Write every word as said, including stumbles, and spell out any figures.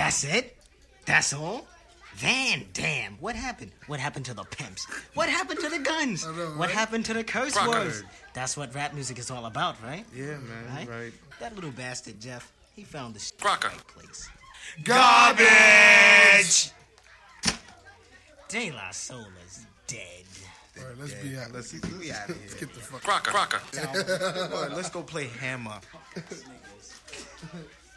That's it? That's all? Van Dam. What happened? What happened to the pimps? What happened to the guns? I know, What right? happened to the curse Crocker. words? That's what rap music is all about, right? Yeah, man, Right? right. That little bastard, Jeff, he found the sh- Crocker. right place. Garbage! De La Soul is dead. All right, let's be out. Let's, we out of Let's here. get the fuck. Crocker. Crocker. All right, let's go play hammer.